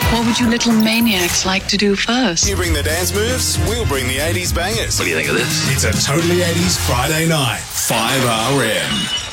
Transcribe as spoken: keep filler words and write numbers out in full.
What would you little maniacs like to do first? You bring the dance moves, we'll bring the eighties bangers. What do you think of this? It's a Totally eighties Friday night. five R M.